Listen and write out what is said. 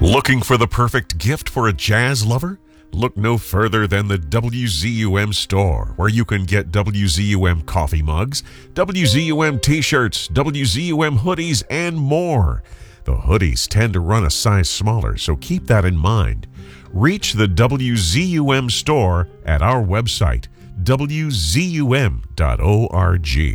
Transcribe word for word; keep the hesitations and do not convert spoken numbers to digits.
Looking for the perfect gift for a jazz lover? Look no further than the W Z U M store, where you can get W Z U M coffee mugs, W Z U M t-shirts, W Z U M hoodies, and more. The hoodies tend to run a size smaller, so keep that in mind. Reach the W Z U M store at our website, W Z U M dot org.